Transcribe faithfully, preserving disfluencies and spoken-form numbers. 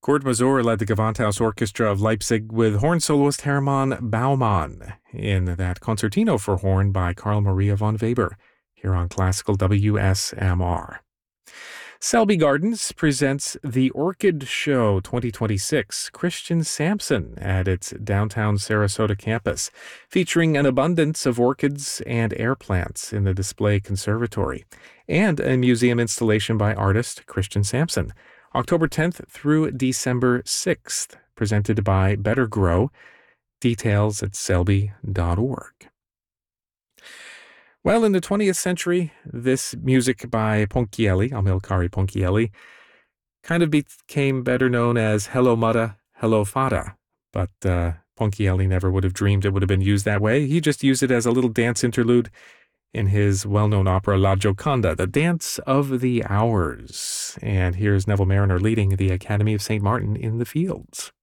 Kurt Masur led the Gewandhaus Orchestra of Leipzig with horn soloist Hermann Baumann in that concertino for horn by Carl Maria von Weber here on Classical W S M R. Selby Gardens presents the Orchid Show twenty twenty-six, Christian Sampson at its downtown Sarasota campus, featuring an abundance of orchids and air plants in the display conservatory, and a museum installation by artist Christian Sampson. October tenth through December sixth, presented by Better Grow. Details at selby dot org. Well, in the twentieth century, this music by Ponchielli, Amilcare Ponchielli, kind of became better known as Hello Mutta, Hello Fata, but uh, Ponchielli never would have dreamed it would have been used that way. He just used it as a little dance interlude in his well-known opera La Gioconda, the Dance of the Hours. And here's Neville Marriner leading the Academy of Saint Martin in the Fields.